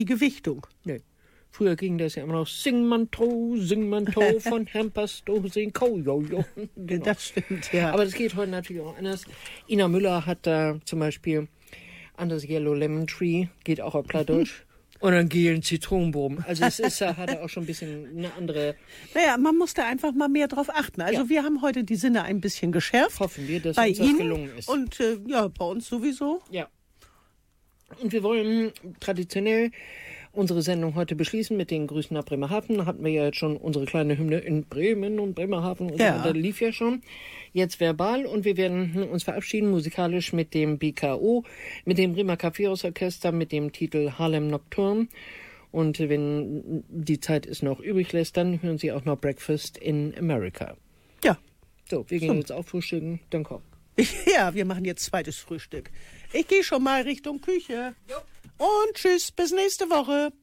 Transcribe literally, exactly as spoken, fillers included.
die Gewichtung. Nee. Früher ging das ja immer noch Sing man to, sing man to von Herrn sing ko, jo, jo. Genau. Das stimmt, ja. Aber das geht heute natürlich auch anders. Ina Müller hat da zum Beispiel Anders Yellow Lemon Tree, geht auch auf Plattdeutsch. Und dann gelen Zitronenbogen. Also es ist, hat auch schon ein bisschen eine andere... Naja, man muss da einfach mal mehr drauf achten. Also Ja. wir haben heute die Sinne ein bisschen geschärft. Hoffen wir, dass bei uns das Ihnen gelungen ist. Und äh, ja, bei uns sowieso. Ja. Und wir wollen traditionell unsere Sendung heute beschließen mit den Grüßen nach Bremerhaven. Hatten wir ja jetzt schon unsere kleine Hymne in Bremen und Bremerhaven und Ja. so weiter, lief ja schon. Jetzt verbal und wir werden uns verabschieden musikalisch mit dem B K O, mit dem Bremer Kaffeehausorchester, mit dem Titel Harlem Nocturne. Und wenn die Zeit es noch übrig lässt, dann hören Sie auch noch Breakfast in America. Ja. So, wir gehen So. jetzt auch frühstücken, dann komm. Ja, wir machen jetzt zweites Frühstück. Ich gehe schon mal Richtung Küche. Und tschüss, bis nächste Woche.